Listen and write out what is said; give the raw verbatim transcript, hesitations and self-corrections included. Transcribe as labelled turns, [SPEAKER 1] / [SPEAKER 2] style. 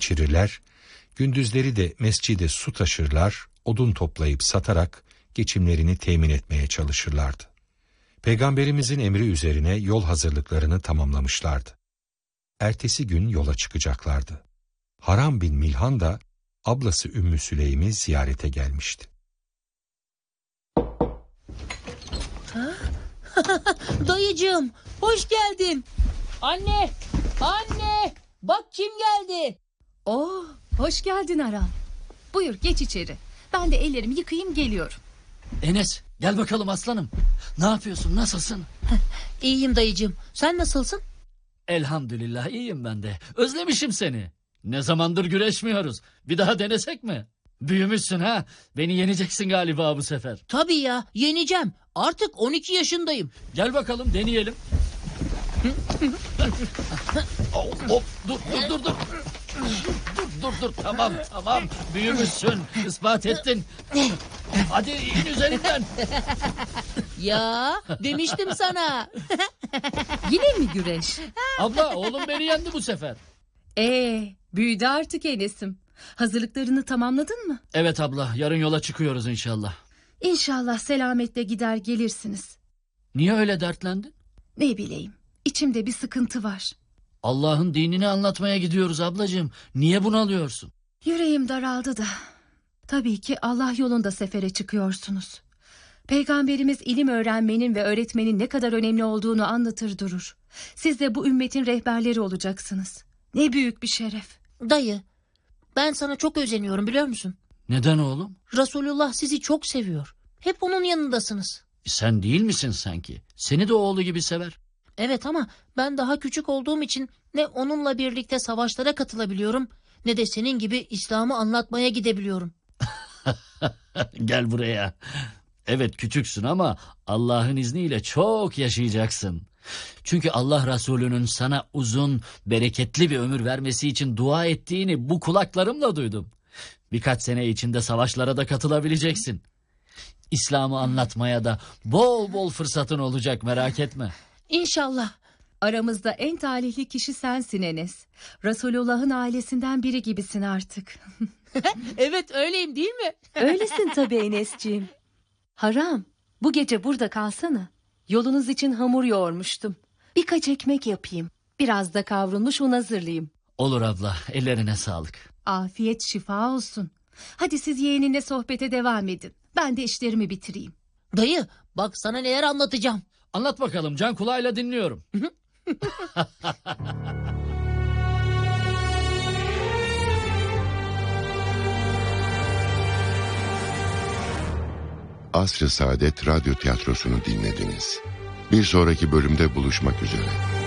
[SPEAKER 1] geçirirler, gündüzleri de mescide su taşırlar, odun toplayıp satarak geçimlerini temin etmeye çalışırlardı. Peygamberimizin emri üzerine yol hazırlıklarını tamamlamışlardı. Ertesi gün yola çıkacaklardı. Haram bin Milhan da ablası Ümmü Süleym'i ziyarete gelmişti.
[SPEAKER 2] Dayıcığım, hoş geldin. Anne, anne, bak kim geldi.
[SPEAKER 3] Oh, hoş geldin Aram. Buyur geç içeri. Ben de ellerimi yıkayayım geliyorum.
[SPEAKER 4] Enes, gel bakalım aslanım. Ne yapıyorsun, nasılsın?
[SPEAKER 2] İyiyim dayıcığım, sen nasılsın?
[SPEAKER 4] Elhamdülillah iyiyim ben de. Özlemişim seni. Ne zamandır güreşmiyoruz. Bir daha denesek mi? Büyümüşsün ha. Beni yeneceksin galiba bu sefer.
[SPEAKER 2] Tabii ya, yeneceğim. Artık on iki yaşındayım.
[SPEAKER 4] Gel bakalım deneyelim. hop, hop, dur dur dur dur. Dur dur dur tamam tamam. Büyümüşsün. Ispat ettin. Hadi in üzerinden.
[SPEAKER 2] Ya demiştim sana.
[SPEAKER 3] Yine mi güreş?
[SPEAKER 4] Abla oğlum beni yendi bu sefer.
[SPEAKER 3] Ee, büyüdü artık Enes'im. Hazırlıklarını tamamladın mı?
[SPEAKER 4] Evet abla, yarın yola çıkıyoruz inşallah.
[SPEAKER 3] İnşallah selametle gider gelirsiniz.
[SPEAKER 4] Niye öyle dertlendin?
[SPEAKER 3] Ne bileyim, içimde bir sıkıntı var.
[SPEAKER 4] Allah'ın dinini anlatmaya gidiyoruz ablacığım. Niye bunalıyorsun?
[SPEAKER 3] Yüreğim daraldı da. Tabii ki Allah yolunda sefere çıkıyorsunuz. Peygamberimiz ilim öğrenmenin ve öğretmenin ne kadar önemli olduğunu anlatır durur. Siz de bu ümmetin rehberleri olacaksınız. Ne büyük bir şeref.
[SPEAKER 2] Dayı, ben sana çok özeniyorum biliyor musun?
[SPEAKER 4] Neden oğlum?
[SPEAKER 2] Resulullah sizi çok seviyor. Hep onun yanındasınız.
[SPEAKER 4] Sen değil misin sanki? Seni de oğlu gibi sever.
[SPEAKER 2] Evet ama ben daha küçük olduğum için ne onunla birlikte savaşlara katılabiliyorum ne de senin gibi İslam'ı anlatmaya gidebiliyorum.
[SPEAKER 4] Gel buraya. Evet küçüksün ama Allah'ın izniyle çok yaşayacaksın. Çünkü Allah Resulü'nün sana uzun, bereketli bir ömür vermesi için dua ettiğini bu kulaklarımla duydum. Birkaç sene içinde savaşlara da katılabileceksin. İslam'ı anlatmaya da bol bol fırsatın olacak, merak etme.
[SPEAKER 2] İnşallah.
[SPEAKER 3] Aramızda en talihli kişi sensin Enes. Resulullah'ın ailesinden biri gibisin artık.
[SPEAKER 2] Evet öyleyim değil mi?
[SPEAKER 3] Öylesin tabii Enesciğim. Haram, bu gece burada kalsana. Yolunuz için hamur yoğurmuştum. Birkaç ekmek yapayım. Biraz da kavrulmuş un hazırlayayım.
[SPEAKER 4] Olur abla, ellerine sağlık.
[SPEAKER 3] Afiyet şifa olsun. Hadi siz yeğeninle sohbete devam edin. Ben de işlerimi bitireyim.
[SPEAKER 2] Dayı bak sana neler anlatacağım.
[SPEAKER 4] Anlat bakalım, can kulağıyla dinliyorum.
[SPEAKER 5] Asr-ı Saadet Radyo Tiyatrosu'nu dinlediniz. Bir sonraki bölümde buluşmak üzere.